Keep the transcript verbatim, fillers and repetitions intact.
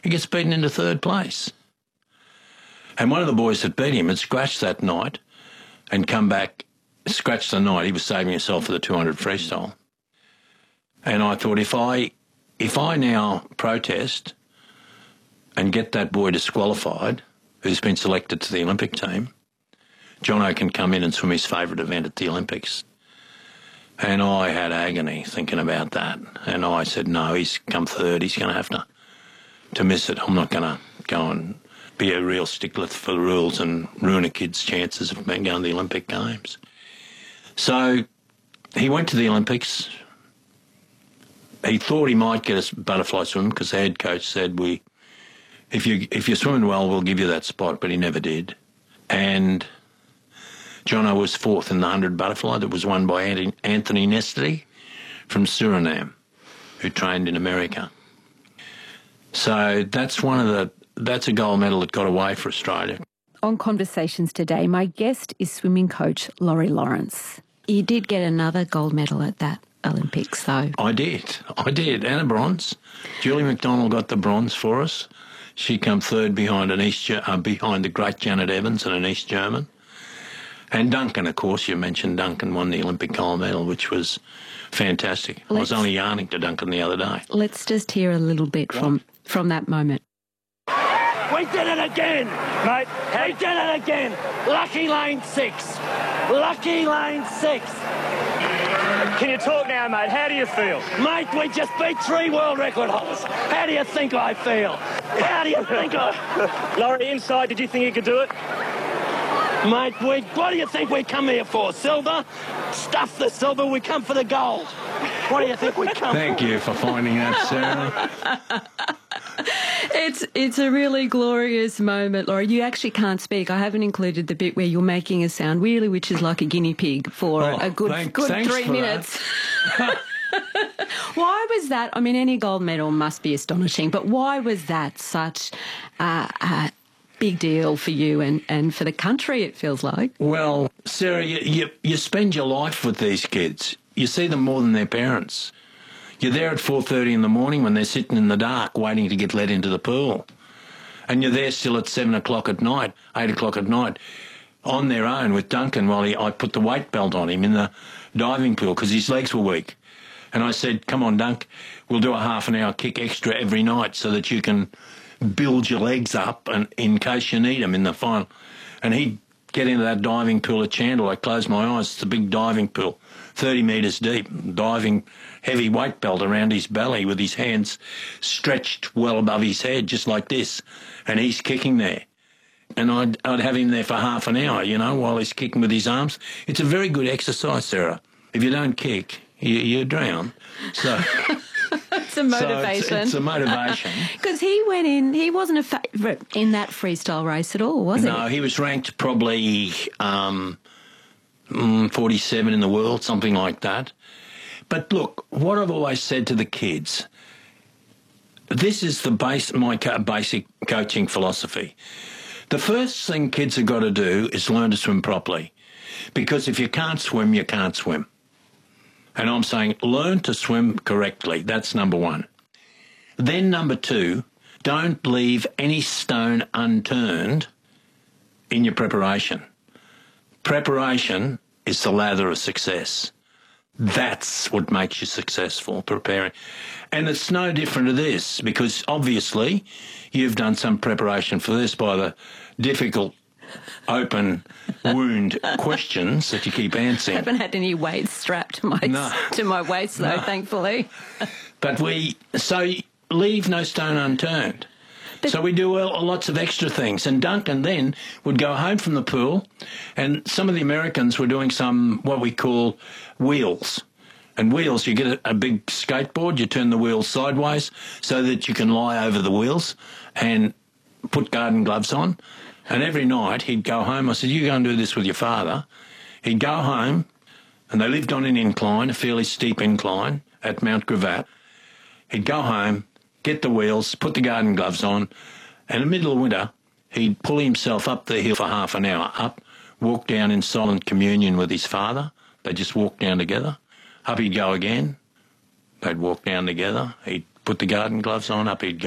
he gets beaten into third place. And one of the boys that beat him had scratched that night and come back, scratched the night. He was saving himself for the two hundred freestyle. And I thought, if I, if I now protest and get that boy disqualified, who's been selected to the Olympic team, Jono can come in and swim his favourite event at the Olympics. And I had agony thinking about that. And I said, no, he's come third. He's going to have to, to miss it. I'm not going to go and be a real stickler for the rules and ruin a kid's chances of going to the Olympic Games. So he went to the Olympics. He thought he might get a butterfly swim because the head coach said, "We, if you if you're swimming well, we'll give you that spot," but he never did. And Jono was fourth in the one hundred butterfly that was won by Anthony Nesty from Suriname, who trained in America. So that's one of the that's a gold medal that got away for Australia. On Conversations today, my guest is swimming coach Laurie Lawrence. You did get another gold medal at that Olympics, though. I did. I did. And a bronze. Julie McDonald got the bronze for us. She come third behind an East uh, behind the great Janet Evans and an East German. And Duncan, of course, you mentioned Duncan won the Olympic gold medal, which was fantastic. Let's, I was only yarning to Duncan the other day. Let's just hear a little bit from, from that moment. We did it again, mate. We did it again. Lucky lane six. Lucky lane six. Can you talk now, mate? How do you feel? Mate, we just beat three world record holders. How do you think I feel? How do you think I... Laurie, inside, did you think you could do it? Mate, we, what do you think we come here for? Silver? Stuff the silver, we come for the gold. What do you think we come Thank for? you for finding that, Sarah. It's it's a really glorious moment, Laurie. You actually can't speak. I haven't included the bit where you're making a sound, really, which is like a guinea pig for oh, a good, thanks, good thanks three for minutes. Why was that? I mean, any gold medal must be astonishing, but why was that such uh, a big deal for you and, and for the country, it feels like? Well, Sarah, you, you, you spend your life with these kids. You see them more than their parents. You're there at four thirty in the morning when they're sitting in the dark waiting to get let into the pool. And you're there still at seven o'clock at night, eight o'clock at night, on their own with Duncan while he, I put the weight belt on him in the diving pool because his legs were weak. And I said, come on, Dunk, we'll do a half an hour kick extra every night so that you can build your legs up and in case you need them in the final. And he'd get into that diving pool at Chandler. I closed my eyes. It's a big diving pool, thirty metres deep, diving heavy weight belt around his belly with his hands stretched well above his head, just like this. And he's kicking there. And I'd, I'd have him there for half an hour, you know, while he's kicking with his arms. It's a very good exercise, Sarah. If you don't kick, you, you drown. So... It's a motivation. So it's, it's a motivation. Because he went in, he wasn't a favourite in that freestyle race at all, was he? No, he was ranked probably um, forty-seven in the world, something like that. But look, what I've always said to the kids, this is the base, my basic coaching philosophy. The first thing kids have got to do is learn to swim properly. Because if you can't swim, you can't swim. And I'm saying learn to swim correctly. That's number one. Then number two, don't leave any stone unturned in your preparation. Preparation is the lather of success. That's what makes you successful, preparing. And it's no different to this because obviously you've done some preparation for this by the difficult open wound questions that you keep answering. I haven't had any weights strapped to my no. to my waist though, no. thankfully. But we so leave no stone unturned. But so we do well, lots of extra things. And Duncan then would go home from the pool, and some of the Americans were doing some what we call wheels. And wheels, you get a, a big skateboard, you turn the wheels sideways so that you can lie over the wheels and put garden gloves on. And every night he'd go home. I said, you go and do this with your father. He'd go home, and they lived on an incline, a fairly steep incline at Mount Gravatt. He'd go home, get the wheels, put the garden gloves on, and in the middle of winter, he'd pull himself up the hill for half an hour, up, walk down in silent communion with his father. They'd just walk down together. Up he'd go again. They'd walk down together. He'd put the garden gloves on, up he'd go.